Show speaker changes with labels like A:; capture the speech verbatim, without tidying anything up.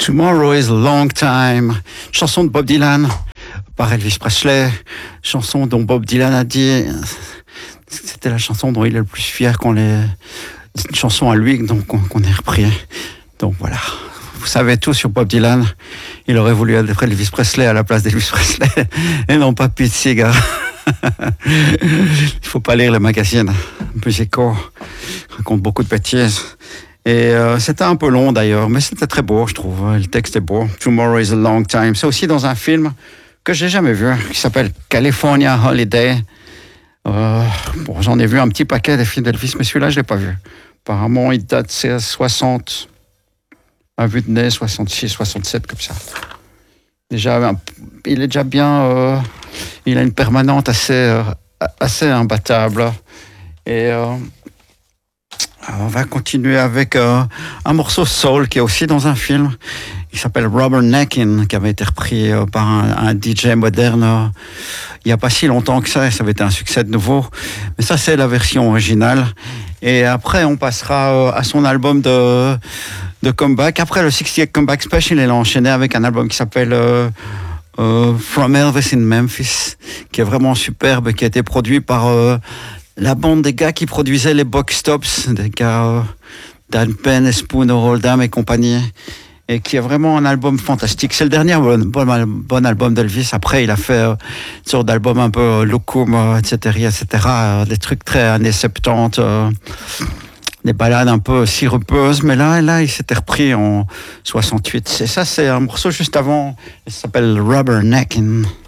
A: Tomorrow is a long time. Chanson de Bob Dylan par Elvis Presley. Chanson dont Bob Dylan a dit c'était la chanson dont il est le plus fier qu'on l'ait. C'est une chanson à lui donc qu'on, qu'on ait repris. Donc voilà. Vous savez tout sur Bob Dylan. Il aurait voulu être Elvis Presley à la place d'Elvis Presley et non pas Pete Seeger. Il faut pas lire les magazines musicaux. Ils racontent beaucoup de bêtises. Et euh, c'était un peu long d'ailleurs, mais c'était très beau, je trouve. Le texte est beau. Tomorrow is a long time. C'est aussi dans un film que j'ai jamais vu, qui s'appelle California Holiday. Euh, bon, j'en ai vu un petit paquet des films d'Elvis, mais celui-là, je l'ai pas vu. Apparemment, il date de soixante, à vue de nez, soixante-six, soixante-sept, comme ça. Déjà, il est déjà bien. Euh, il a une permanente assez, euh, assez imbattable. Et euh, on va continuer avec euh, un morceau soul qui est aussi dans un film. Il s'appelle Rubberneckin', qui avait été repris euh, par un, un D J moderne euh, il n'y a pas si longtemps que ça. Et ça avait été un succès de nouveau. Mais ça, c'est la version originale. Et après, on passera euh, à son album de, de comeback. Après le sixtieth Comeback Special, il a enchaîné avec un album qui s'appelle euh, euh, From Elvis in Memphis, qui est vraiment superbe, qui a été produit par euh, la bande des gars qui produisaient les Box Tops, des gars euh, Dan Penn, Spooner Oldham et compagnie, et qui est vraiment un album fantastique. C'est le dernier bon, bon, bon album d'Elvis. Après, il a fait euh, une sorte d'album un peu euh, Locum, euh, et cetera, et cetera. Euh, des trucs très années soixante-dix, euh, des ballades un peu sirupeuses. Mais là, là, il s'était repris en soixante-huit. Et ça, c'est un morceau juste avant. Il s'appelle Rubberneckin'.